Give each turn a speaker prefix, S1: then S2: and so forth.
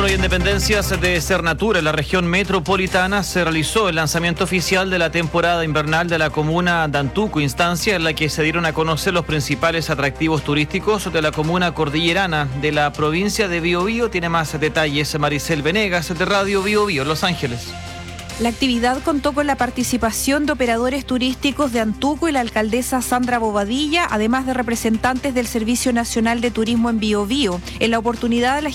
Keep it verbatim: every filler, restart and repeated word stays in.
S1: Bueno, y en dependencias de Cernatura, en la región metropolitana, se realizó el lanzamiento oficial de la temporada invernal de la comuna de Antuco, instancia en la que se dieron a conocer los principales atractivos turísticos de la comuna cordillerana de la provincia de Biobío. Tiene más detalles Maricel Venegas, de Radio Biobío, Los Ángeles.
S2: La actividad contó con la participación de operadores turísticos de Antuco y la alcaldesa Sandra Bobadilla, además de representantes del Servicio Nacional de Turismo en Biobío. En la oportunidad, la